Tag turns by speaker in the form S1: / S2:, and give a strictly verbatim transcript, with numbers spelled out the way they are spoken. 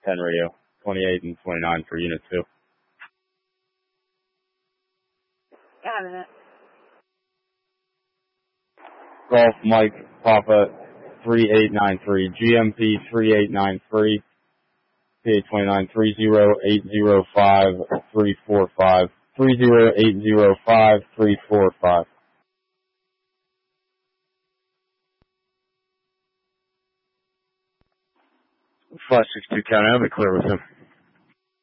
S1: ten radio, twenty-eight and twenty-nine for unit two.
S2: Got it.
S1: Golf Mike Papa three eight nine three, G M P three eight nine three, P A twenty-nine three zero eight zero five three four five, three zero eight zero five three four five.
S3: five six two County, I'll be clear with him.